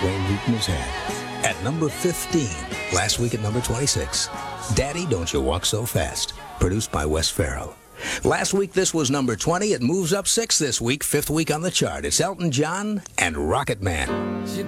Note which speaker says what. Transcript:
Speaker 1: Wayne Newton has had. At number 15, last week at number 26, Daddy, Don't You Walk So Fast, produced by Wes Farrell. Last week, this was number 20. It moves up 6 this week, 5th week on the chart. It's Elton John and Rocket Man.